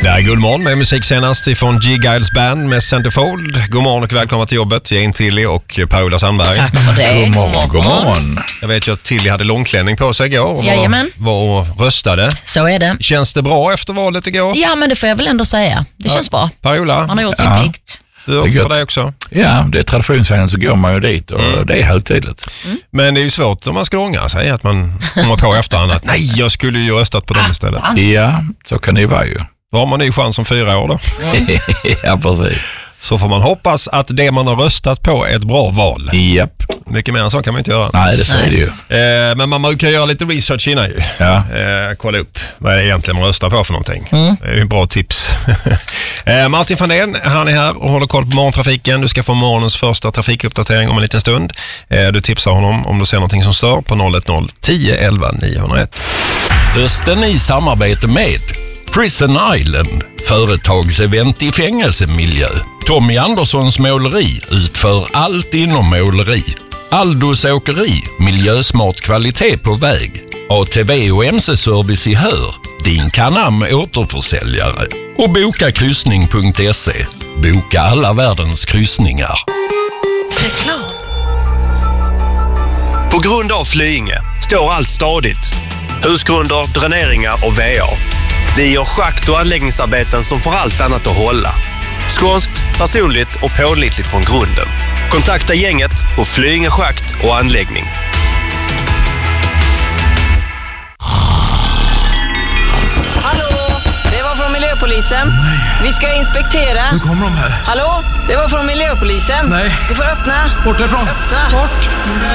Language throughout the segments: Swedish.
Det är Guldmorgon med musik senast ifrån G-Guides Band med Centerfold. God morgon och välkomna till jobbet. Jag är Tilly och Paula Sandberg. Tack för det. God morgon. Jag vet ju att Tilly hade långklänning på sig igår och var och röstade. Så är det. Känns det bra efter valet igår? Ja, men det får jag väl ändå säga. Det känns bra. Paula? Man har gjort sin plikt. Du är för dig också? Ja, det är traditionsenligt så går man ju dit och det är högtidligt. Men det är ju svårt om man ska ångra sig att man kommer på efterhand att nej, jag skulle ju röstat på dem istället. Ja, så kan det ju vara ju. Då har man ny chans om 4 år då. Ja, precis. Så får man hoppas att det man har röstat på är ett bra val. Japp. Mycket mer än så kan man inte göra. Nej, det säger det ju. Men man kan göra lite research innan ju. Ja. Kolla upp vad det är egentligen man röstar på för någonting. Det är ju en bra tips. Martin Fandén, han är här och håller koll på morgontrafiken. Du ska få morgonens första trafikuppdatering om en liten stund. Du tipsar honom om du ser någonting som stör på 010 10 11 901. Hösten i samarbete med Prison Island, företagsevent i fängelsemiljö. Tommy Anderssons måleri utför allt inom måleri. Aldos åkeri, miljösmart kvalitet på väg. ATV och MC-service i Hör, din Canam återförsäljare. Och bokakryssning.se, boka alla världens kryssningar. Reklam. På grund av Flyinge står allt stadigt. Husgrunder, dräneringar och VA. Det gör schakt- och anläggningsarbeten som får allt annat att hålla. Skånskt, personligt och pålitligt från grunden. Kontakta gänget på Flyinge schakt och anläggning. Hallå, det var från miljöpolisen. Nej. Vi ska inspektera. Nu kommer de här. Hallå, det var från miljöpolisen. Nej. Du får öppna. Bort därifrån. Öppna. Bort.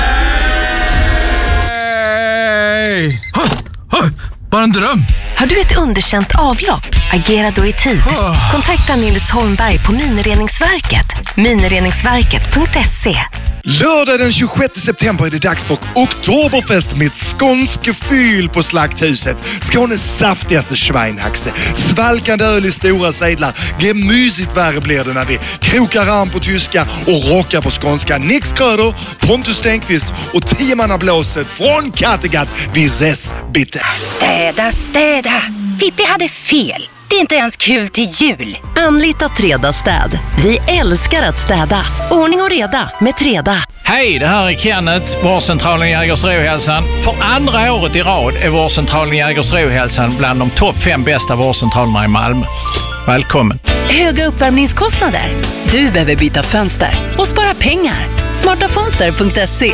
Nej! Bara en dröm. Har du ett underkänt avlopp? Agera då i tid. Kontakta Nils Holmberg på Minireningsverket. Minireningsverket.se. Lördag den 26 september är det dags för Oktoberfest med skånske fyll på Slakthuset. Skånes saftigaste schweinhaxe. Svalkande öl i stora sedlar. Gemysigt värre blir det när vi krokar arm på tyska och rockar på skånska. Nix Kröder, Pontus Stenqvist och 10-mannablåset från Kattegatt. Vi ses bitte. Städa. Pippi hade fel. Det är inte ens kul till jul. Anlita Treda städ. Vi älskar att städa. Ordning och reda med Treda. Hej, det här är Kenneth, vårdcentralen Jägersro-hälsan. För andra året i rad är vårdcentralen Jägersro-hälsan bland de topp 5 bästa vårdcentralerna i Malmö. Välkommen. Höga uppvärmningskostnader? Du behöver byta fönster och spara pengar. Smartafönster.se.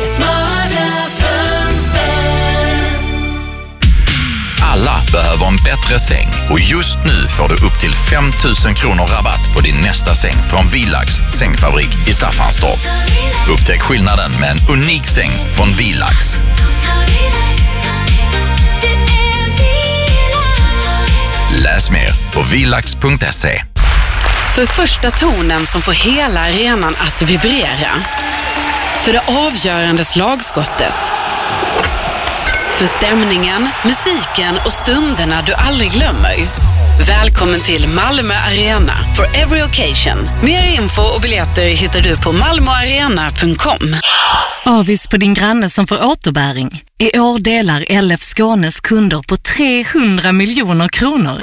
Alla behöver en bättre säng och just nu får du upp till 5 000 kronor rabatt på din nästa säng från Vilax sängfabrik i Staffanstorp. Upptäck skillnaden med en unik säng från Vilax. Läs mer på vilax.se. För första tonen som får hela arenan att vibrera. För det avgörande slagskottet. För stämningen, musiken och stunderna du aldrig glömmer. Välkommen till Malmö Arena for every occasion. Mer info och biljetter hittar du på malmoarena.com. Avis på din granne som får återbäring. I år delar LF Skånes kunder på 300 miljoner kronor.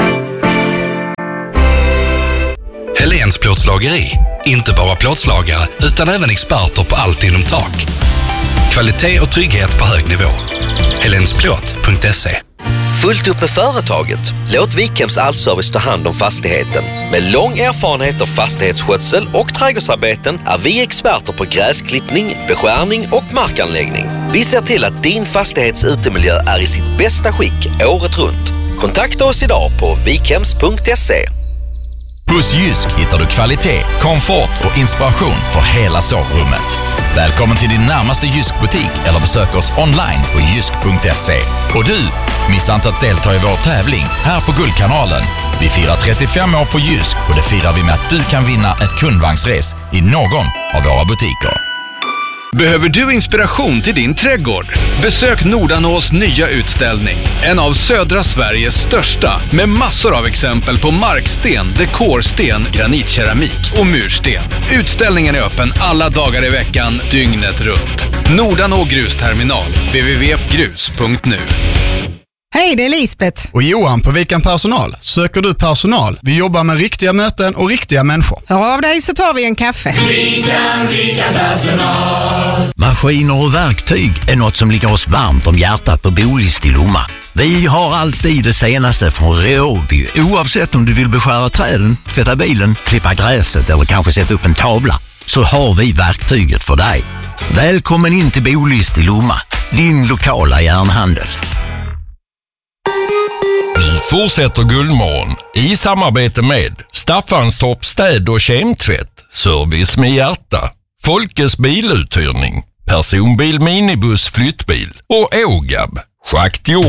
Helens plåtslageri. Inte bara plåtslagare utan även experter på allt inom tak. Kvalitet och trygghet på hög nivå. Helensplåt.se. Fullt upp med företaget. Låt Wikhems Allservice ta hand om fastigheten. Med lång erfarenhet av fastighetsskötsel och trädgårdsarbeten är vi experter på gräsklippning, beskärning och markanläggning. Vi ser till att din fastighets utemiljö är i sitt bästa skick året runt. Kontakta oss idag på wikhems.se. Hos Jysk hittar du kvalitet, komfort och inspiration för hela sovrummet. Välkommen till din närmaste Jysk-butik eller besök oss online på jysk.se. Och du, missa inte att delta i vår tävling här på Guldkanalen. Vi firar 35 år på Jysk och det firar vi med att du kan vinna ett kundvagnsres i någon av våra butiker. Behöver du inspiration till din trädgård? Besök Nordanås nya utställning. En av södra Sveriges största med massor av exempel på marksten, dekorsten, granitkeramik och mursten. Utställningen är öppen alla dagar i veckan, dygnet runt. Nordanå grusterminal, www.grus.nu. Hej, det är Lisbeth. Och Johan på Vikan Personal. Söker du personal? Vi jobbar med riktiga möten och riktiga människor. Hör av dig så tar vi en kaffe. Vikan Personal. Maskiner och verktyg är något som ligger oss varmt om hjärtat på Bolist i Lomma. Vi har alltid det senaste från Råby. Oavsett om du vill beskära träden, tvätta bilen, klippa gräset eller kanske sätta upp en tavla, så har vi verktyget för dig. Välkommen in till Bolist i Lomma, din lokala järnhandel. Nu fortsätter Guldmorgon i samarbete med Staffanstorp städ- och kemtvätt, service med hjärta, Folkes biluthyrning, personbil, minibuss, flyttbil och Ågab, schaktjord.